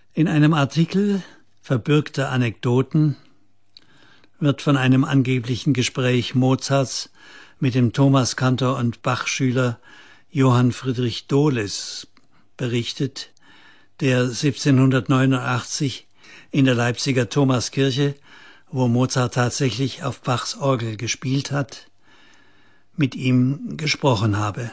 In einem Artikel Verbürgte Anekdoten wird von einem angeblichen Gespräch Mozarts mit dem Thomaskantor und Bachschüler Johann Friedrich Doles berichtet, der 1789 in der Leipziger Thomaskirche, wo Mozart tatsächlich auf Bachs Orgel gespielt hat, mit ihm gesprochen habe.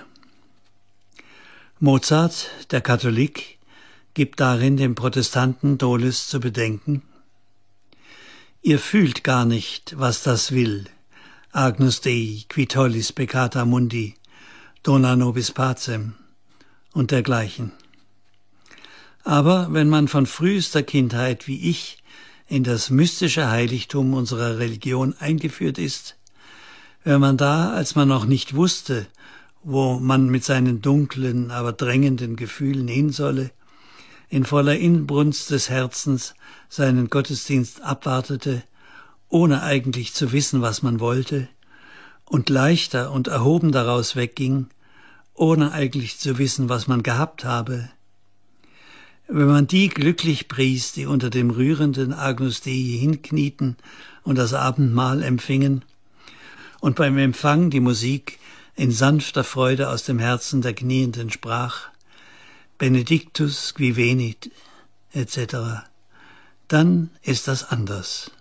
Mozart, der Katholik, gibt darin dem Protestanten Doles zu bedenken: Ihr fühlt gar nicht, was das will. Agnus Dei, qui tollis peccata mundi, dona nobis pacem und dergleichen. Aber wenn man von frühester Kindheit wie ich in das mystische Heiligtum unserer Religion eingeführt ist, wenn man da, als man noch nicht wusste, wo man mit seinen dunklen, aber drängenden Gefühlen hin solle, in voller Inbrunst des Herzens seinen Gottesdienst abwartete, ohne eigentlich zu wissen, was man wollte, und leichter und erhoben daraus wegging, ohne eigentlich zu wissen, was man gehabt habe. Wenn man die glücklich pries, die unter dem rührenden Agnus Dei hinknieten und das Abendmahl empfingen, und beim Empfang die Musik in sanfter Freude aus dem Herzen der Knienden sprach, Benedictus qui venit, etc., dann ist das anders.